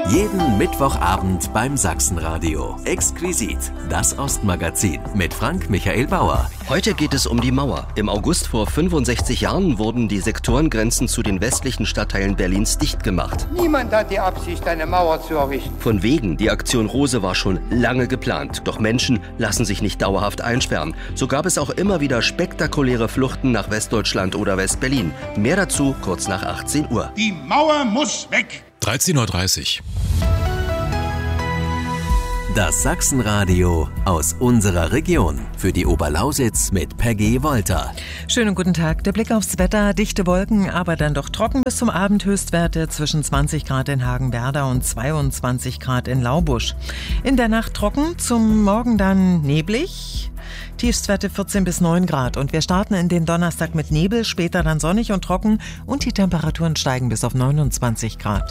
Jeden Mittwochabend beim Sachsenradio. Exquisit, das Ostmagazin mit Frank Michael Bauer. Heute geht es um die Mauer. Im August vor 65 Jahren wurden die Sektorengrenzen zu den westlichen Stadtteilen Berlins dicht gemacht. Niemand hat die Absicht, eine Mauer zu errichten. Von wegen, die Aktion Rose war schon lange geplant. Doch Menschen lassen sich nicht dauerhaft einsperren. So gab es auch immer wieder spektakuläre Fluchten nach Westdeutschland oder Westberlin. Mehr dazu kurz nach 18 Uhr. Die Mauer muss weg! 13.30 Uhr. Das Sachsenradio aus unserer Region. Für die Oberlausitz mit Peggy Wolter. Schönen guten Tag. Der Blick aufs Wetter. Dichte Wolken, aber dann doch trocken bis zum Abend. Höchstwerte zwischen 20 Grad in Hagenwerder und 22 Grad in Laubusch. In der Nacht trocken, zum Morgen dann neblig. Tiefstwerte 14 bis 9 Grad. Und wir starten in den Donnerstag mit Nebel, später dann sonnig und trocken. Und die Temperaturen steigen bis auf 29 Grad.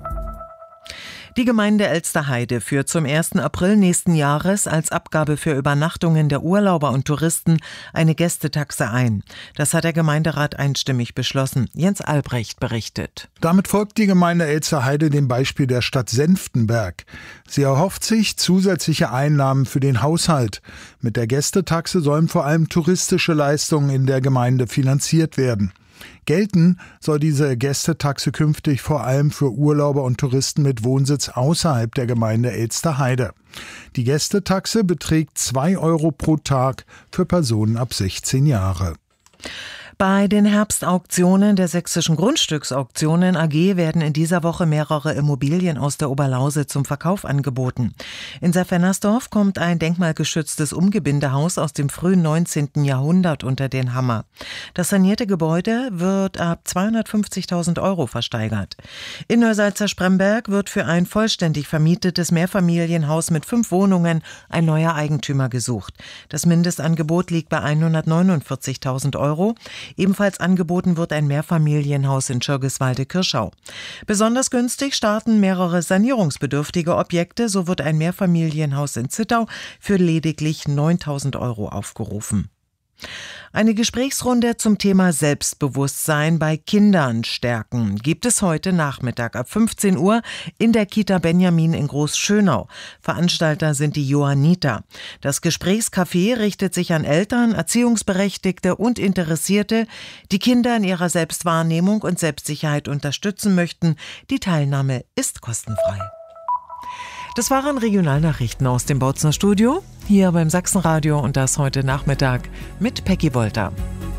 Die Gemeinde Elsterheide führt zum 1. April nächsten Jahres als Abgabe für Übernachtungen der Urlauber und Touristen eine Gästetaxe ein. Das hat der Gemeinderat einstimmig beschlossen. Jens Albrecht berichtet. Damit folgt die Gemeinde Elsterheide dem Beispiel der Stadt Senftenberg. Sie erhofft sich zusätzliche Einnahmen für den Haushalt. Mit der Gästetaxe sollen vor allem touristische Leistungen in der Gemeinde finanziert werden. Gelten soll diese Gästetaxe künftig vor allem für Urlauber und Touristen mit Wohnsitz außerhalb der Gemeinde Elsterheide. Die Gästetaxe beträgt 2 Euro pro Tag für Personen ab 16 Jahre. Bei den Herbstauktionen der Sächsischen Grundstücksauktionen AG werden in dieser Woche mehrere Immobilien aus der Oberlausitz zum Verkauf angeboten. In Safenersdorf kommt ein denkmalgeschütztes Umgebindehaus aus dem frühen 19. Jahrhundert unter den Hammer. Das sanierte Gebäude wird ab 250.000 Euro versteigert. In Neusalza-Spremberg wird für ein vollständig vermietetes Mehrfamilienhaus mit 5 Wohnungen ein neuer Eigentümer gesucht. Das Mindestangebot liegt bei 149.000 Euro. Ebenfalls angeboten wird ein Mehrfamilienhaus in Schirgiswalde-Kirschau. Besonders günstig starten mehrere sanierungsbedürftige Objekte. So wird ein Mehrfamilienhaus in Zittau für lediglich 9.000 Euro aufgerufen. Eine Gesprächsrunde zum Thema Selbstbewusstsein bei Kindern stärken gibt es heute Nachmittag ab 15 Uhr in der Kita Benjamin in Großschönau. Veranstalter sind die Johanniter. Das Gesprächscafé richtet sich an Eltern, Erziehungsberechtigte und Interessierte, die Kinder in ihrer Selbstwahrnehmung und Selbstsicherheit unterstützen möchten. Die Teilnahme ist kostenfrei. Das waren Regionalnachrichten aus dem Bautzner Studio, hier beim Sachsenradio und das heute Nachmittag mit Peggy Wolter.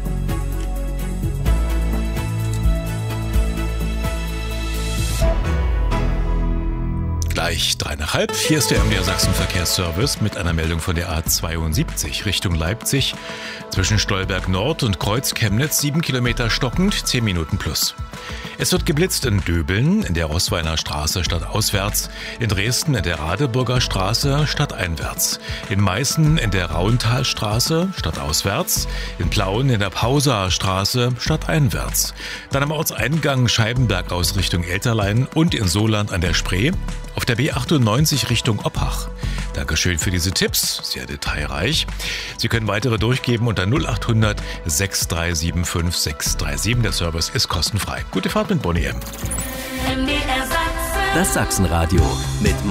Gleich 3:30. Hier ist der MDR Sachsen Verkehrsservice mit einer Meldung von der A72 Richtung Leipzig. Zwischen Stolberg Nord und Kreuz Chemnitz 7 Kilometer stockend, 10 Minuten plus. Es wird geblitzt in Döbeln, in der Rosweiner Straße stadtauswärts, in Dresden in der Radeburger Straße stadteinwärts, in Meißen in der Rauntalstraße stadtauswärts, in Plauen in der Pauser Straße stadteinwärts, dann am Ortseingang Scheibenberg aus Richtung Elterlein und in Soland an der Spree, auf der B98 Richtung Oppach. Dankeschön für diese Tipps, sehr detailreich. Sie können weitere durchgeben unter 0800 6375 637. Der Service ist kostenfrei. Gute Fahrt mit Bonnie M. Das Sachsenradio mit